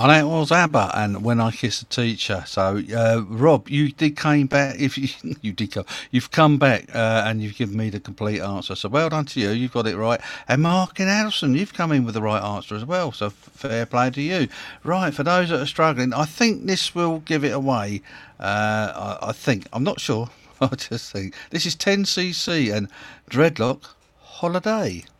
And that was ABBA and When I Kiss a Teacher. So, Rob, you did came back. If you, you did come, you've come back and you've given me the complete answer. So well done to you. You've got it right. And Mark and Alison, you've come in with the right answer as well. So fair play to you. Right, for those that are struggling, I think this will give it away. I think. I'm not sure. I just think this is 10cc and Dreadlock Holiday.